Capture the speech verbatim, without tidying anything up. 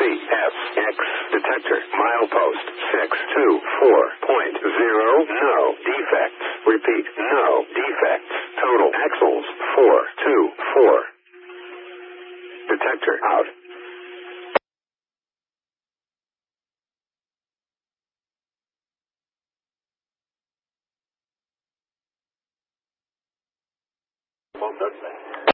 F X detector milepost six two four point zero. No defects. Repeat, no defects. Total axles four two four. Detector out. Well,